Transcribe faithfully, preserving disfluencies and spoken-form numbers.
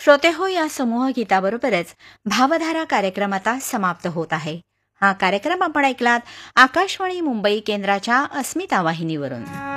श्रोते हो, या समूह गीताबरोबरच भावधारा कार्यक्रम आता समाप्त होत आहे. हा कार्यक्रम आपण ऐकलात आकाशवाणी मुंबई केंद्राच्या अस्मिता वाहिनीवरून.